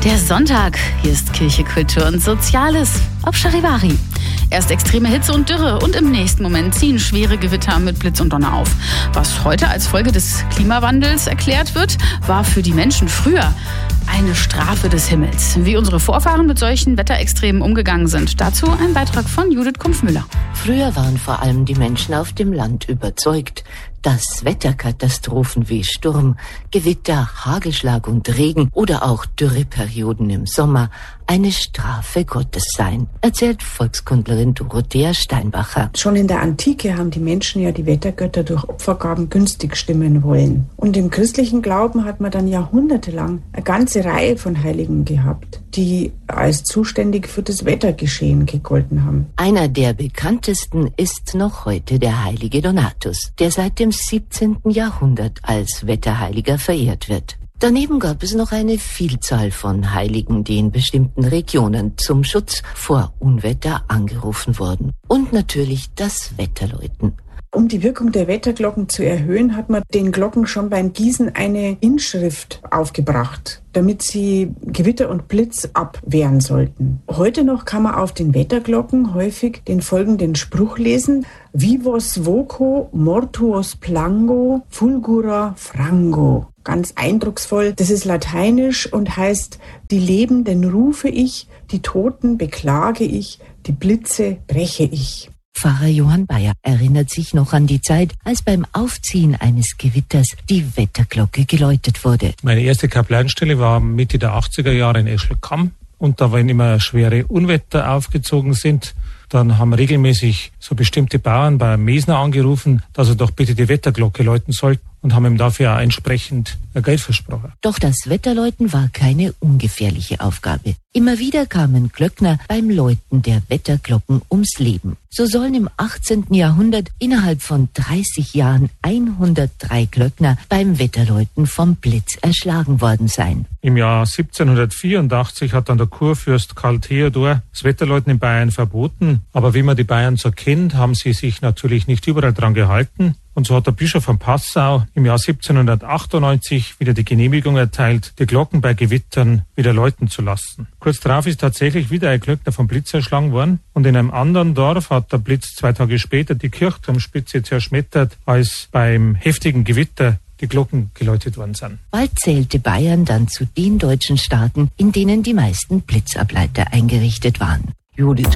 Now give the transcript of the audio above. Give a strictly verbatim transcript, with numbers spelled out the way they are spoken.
Der Sonntag, hier ist Kirche, Kultur und Soziales auf Charivari. Erst extreme Hitze und Dürre und im nächsten Moment ziehen schwere Gewitter mit Blitz und Donner auf. Was heute als Folge des Klimawandels erklärt wird, war für die Menschen früher eine Strafe des Himmels. Wie unsere Vorfahren mit solchen Wetterextremen umgegangen sind. Dazu ein Beitrag von Judith Kumpf-Müller. Früher waren vor allem die Menschen auf dem Land überzeugt, dass Wetterkatastrophen wie Sturm, Gewitter, Hagelschlag und Regen oder auch Dürreperioden im Sommer eine Strafe Gottes seien, erzählt Volkskundlerin Dorothea Steinbacher. Schon in der Antike haben die Menschen ja die Wettergötter durch Opfergaben günstig stimmen wollen. Und im christlichen Glauben hat man dann jahrhundertelang eine ganze Reihe von Heiligen gehabt, die als zuständig für das Wettergeschehen gegolten haben. Einer der bekanntesten ist noch heute der heilige Donatus, der seit dem siebzehnten Jahrhundert als Wetterheiliger verehrt wird. Daneben gab es noch eine Vielzahl von Heiligen, die in bestimmten Regionen zum Schutz vor Unwetter angerufen wurden. Und natürlich das Wetterläuten. Um die Wirkung der Wetterglocken zu erhöhen, hat man den Glocken schon beim Gießen eine Inschrift aufgebracht, damit sie Gewitter und Blitz abwehren sollten. Heute noch kann man auf den Wetterglocken häufig den folgenden Spruch lesen: Vivos voco mortuos plango fulgura frango. Ganz eindrucksvoll. Das ist lateinisch und heißt: Die Lebenden rufe ich, die Toten beklage ich, die Blitze breche ich. Pfarrer Johann Bayer erinnert sich noch an die Zeit, als beim Aufziehen eines Gewitters die Wetterglocke geläutet wurde. Meine erste Kaplanstelle war Mitte der achtziger Jahre in Eschelkamm. Und da, wenn immer schwere Unwetter aufgezogen sind, dann haben regelmäßig so bestimmte Bauern bei Mesner angerufen, dass er doch bitte die Wetterglocke läuten soll, und haben ihm dafür auch entsprechend Geld versprochen. Doch das Wetterläuten war keine ungefährliche Aufgabe. Immer wieder kamen Glöckner beim Läuten der Wetterglocken ums Leben. So sollen im achtzehnten Jahrhundert innerhalb von dreißig Jahren hundertdrei Glöckner beim Wetterläuten vom Blitz erschlagen worden sein. Im Jahr siebzehnhundertvierundachtzig hat dann der Kurfürst Karl Theodor das Wetterläuten in Bayern verboten. Aber wie man die Bayern so kennt, haben sie sich natürlich nicht überall dran gehalten. Und so hat der Bischof von Passau im Jahr siebzehnhundertachtundneunzig wieder die Genehmigung erteilt, die Glocken bei Gewittern wieder läuten zu lassen. Kurz darauf ist tatsächlich wieder ein Glöckner vom Blitz erschlagen worden. Und in einem anderen Dorf hat der Blitz zwei Tage später die Kirchturmspitze zerschmettert, als beim heftigen Gewitter die Glocken geläutet worden sind. Bald zählte Bayern dann zu den deutschen Staaten, in denen die meisten Blitzableiter eingerichtet waren. Judith